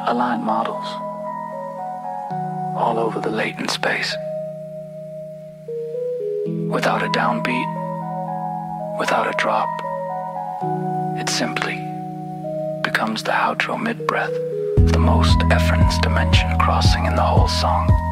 Aligned models all over the latent space. Without a downbeat, without a drop, it simply becomes the outro mid-breath of the most effortless dimension crossing in the whole song.